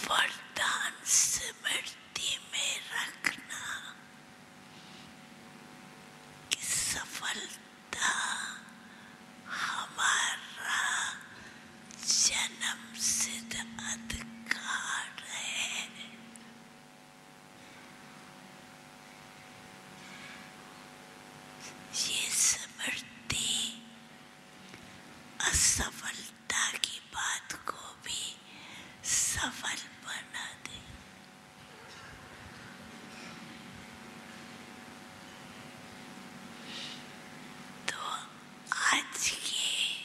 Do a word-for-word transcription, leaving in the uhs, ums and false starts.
वरदान स्मृति में रखना कि सफलता हमारा जन्म सिद्ध अधिकार है। ये स्मृति असफलता की बात को भी सफल